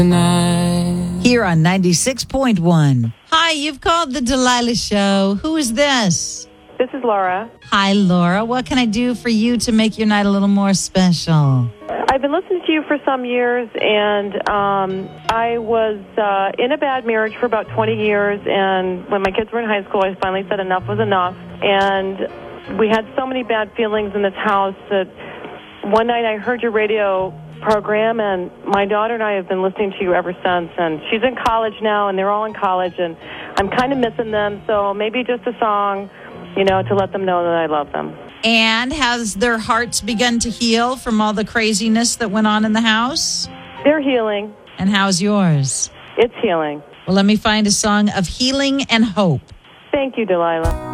Here on 96.1. Hi, you've called the Delilah Show. Who is this? This is Laura. Hi, Laura. What can I do for you to make your night a little more special? I've been listening to you for some years, and I was in a bad marriage for about 20 years, and when my kids were in high school, I finally said enough was enough, and we had so many bad feelings in this house that one night I heard your radio program, and my daughter and I have been listening to you ever since, and she's in college now, and they're all in college, and I'm kind of missing them, so maybe just a song, to let them know that I love them. And has their hearts begun to heal from all the craziness that went on in the house? They're healing. And how's yours? It's healing. Well, let me find a song of healing and hope. Thank you, Delilah.